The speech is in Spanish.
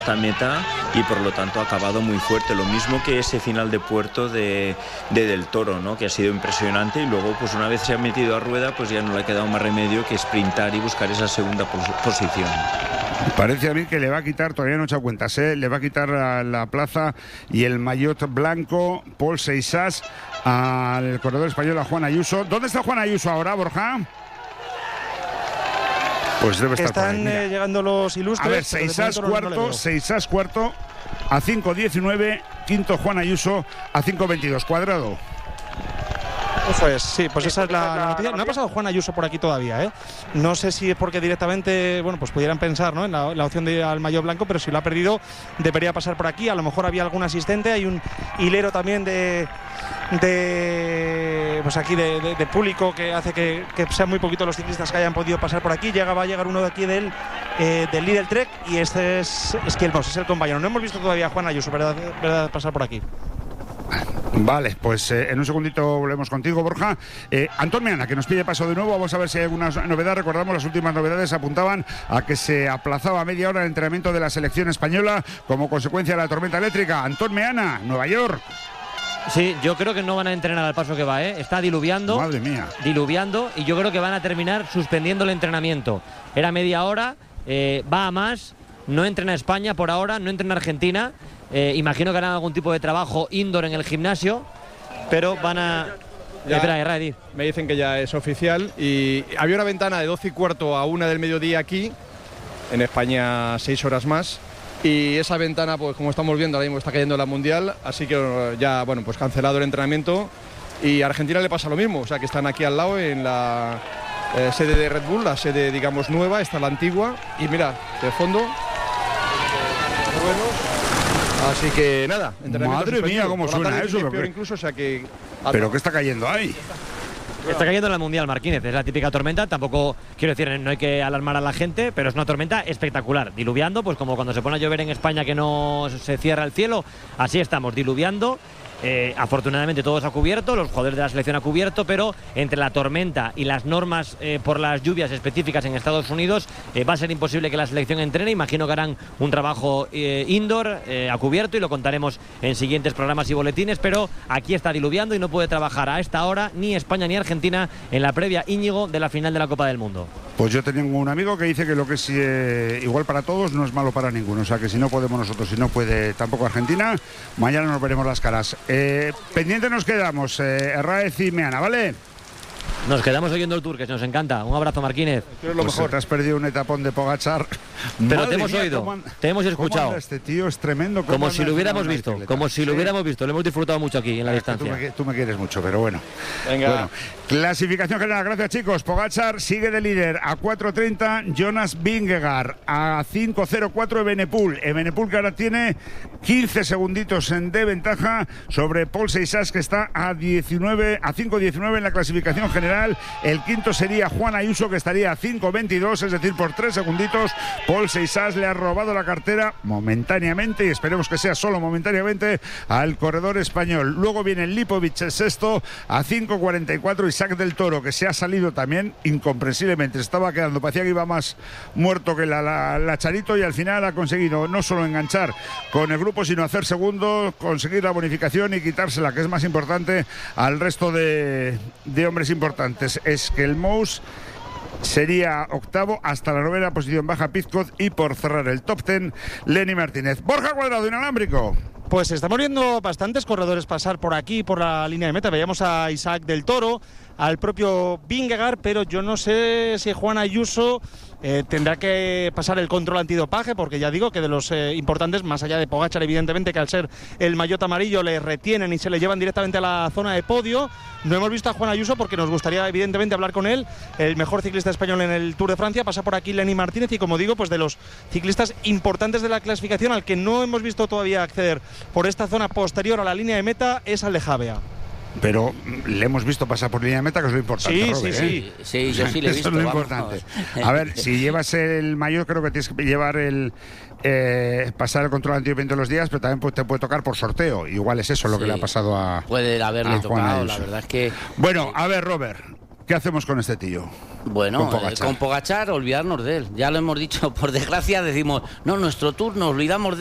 esta meta y por lo tanto ha acabado muy fuerte, lo mismo que ese final de puerto de Del Toro, ¿no? Que ha sido impresionante, y luego pues una vez se ha metido a rueda pues ya no le ha quedado más remedio que sprintar y buscar esa segunda posición. Parece a mí que le va a quitar, todavía no he echado cuentas, le va a quitar la plaza y el maillot blanco Pol Seixas al corredor español, a Juan Ayuso. ¿Dónde está Juan Ayuso ahora, Borja? Pues debe estar están por ahí, llegando los ilustres. A ver, Seixas cuarto a 5.19, quinto Juan Ayuso a 5.22, Cuadrado. Eso es, sí, pues esa es la noticia. No ha pasado Juan Ayuso por aquí todavía, ¿eh? No sé si es porque directamente, bueno, pues pudieran pensar, ¿no?, en la opción de ir al maillot blanco, pero si lo ha perdido debería pasar por aquí. A lo mejor había algún asistente, hay un hilero también pues aquí de público que hace que sean muy poquitos los ciclistas que hayan podido pasar por aquí. Va a llegar uno de aquí del Lidl Trek, y este es Kielmos, es el compañero. No hemos visto todavía a Juan Ayuso, ¿verdad? Pasar por aquí. Vale, pues en un segundito volvemos contigo, Borja. Antón Meana, que nos pide paso de nuevo. Vamos a ver si hay alguna novedad. Recordamos, las últimas novedades apuntaban a que se aplazaba media hora el entrenamiento de la selección española como consecuencia de la tormenta eléctrica. Antón Meana, Nueva York. Sí, yo creo que no van a entrenar al paso que va, ¿eh? Está diluviando. Madre mía. Diluviando, y yo creo que van a terminar suspendiendo el entrenamiento. Era media hora, va a más. No entrena España por ahora, no entrena Argentina. Imagino que harán algún tipo de trabajo indoor en el gimnasio, pero van a... Espera, me dicen que ya es oficial, y había una ventana de 12:15 a 1 del mediodía aquí, en España 6 horas más, y esa ventana, pues como estamos viendo, ahora mismo está cayendo la Mundial, así que ya, bueno, pues cancelado el entrenamiento, y a Argentina le pasa lo mismo, o sea que están aquí al lado en la sede de Red Bull, la sede, digamos, nueva, está la antigua, y mira, de fondo... Así que nada, madre mía, cómo suena eso. Incluso, o sea que... ¿Pero qué está cayendo ahí? Está cayendo en la Mundial, Marquínez. Es la típica tormenta. Tampoco, quiero decir, no hay que alarmar a la gente, pero es una tormenta espectacular. Diluviando, pues como cuando se pone a llover en España que no se cierra el cielo. Así estamos, diluviando. Afortunadamente todo se ha cubierto, los jugadores de la selección ha cubierto, pero entre la tormenta y las normas por las lluvias específicas en Estados Unidos va a ser imposible que la selección entrene. Imagino que harán un trabajo indoor a cubierto, y lo contaremos en siguientes programas y boletines, pero aquí está diluviando y no puede trabajar a esta hora ni España ni Argentina en la previa, Íñigo, de la final de la Copa del Mundo. Pues yo tengo un amigo que dice que lo que es igual para todos no es malo para ninguno, o sea que si no podemos nosotros, si no puede tampoco Argentina, mañana nos veremos las caras. Pendiente nos quedamos, Herráez y Meana, ¿vale? Nos quedamos oyendo el Tour, que nos encanta. Un abrazo, Marquínez. Pues lo mejor. Te has perdido un etapón de Pogačar. Pero te hemos oído, te hemos escuchado. Este tío es tremendo. Como si lo hubiéramos visto, como si lo hubiéramos visto. Lo hemos disfrutado mucho aquí en la distancia. Tú me quieres mucho, pero bueno. Venga. Bueno, clasificación general, gracias chicos. Pogačar sigue de líder a 4.30, Jonas Vingegaard a 5.04 Evenepoel. Evenepoel que ahora tiene 15 segunditos de ventaja sobre Pol Seixas, que está a 5.19 en la clasificación general. El quinto sería Juan Ayuso, que estaría a 5.22, es decir, por 3 segunditos. Pol Seixas le ha robado la cartera momentáneamente, y esperemos que sea solo momentáneamente, al corredor español. Luego viene Lipovic, el sexto, a 5.44, Isaac Del Toro, que se ha salido también incomprensiblemente, estaba quedando, parecía que iba más muerto que la Charito, y al final ha conseguido no solo enganchar con el grupo, sino hacer segundo, conseguir la bonificación y quitársela, que es más importante, al resto de hombres importantes. Es que el Mous sería octavo, hasta la novena posición baja Pizcoz, y por cerrar el top 10, Lenny Martínez. Borja Cuadrado, inalámbrico. Pues estamos viendo bastantes corredores pasar por aquí, por la línea de meta. Veíamos a Isaac Del Toro, al propio Vingegaard, pero yo no sé si Juan Ayuso tendrá que pasar el control antidopaje, porque ya digo que de los importantes, más allá de Pogačar, evidentemente, que al ser el maillot amarillo le retienen y se le llevan directamente a la zona de podio. No hemos visto a Juan Ayuso porque nos gustaría evidentemente hablar con él, el mejor ciclista español en el Tour de Francia. Pasa por aquí Lenny Martínez, y como digo, pues de los ciclistas importantes de la clasificación, al que no hemos visto todavía acceder por esta zona posterior a la línea de meta, es al de Javea. Pero le hemos visto pasar por línea de meta, que es lo importante. Sí, Robert, sí, yo sí le he visto. Eso es lo importante. A ver, si llevas el maillot, creo que tienes que llevar pasar el control antidopaje los días, pero también te puede tocar por sorteo. Igual es eso lo que le ha pasado a Puede haberle Juan tocado, Ayuso. la verdad es que... Bueno, a ver, Robert, ¿Qué hacemos con este tío? Bueno, con Pogačar olvidarnos de él. Ya lo hemos dicho, por desgracia decimos, no, nuestro Tour nos olvidamos de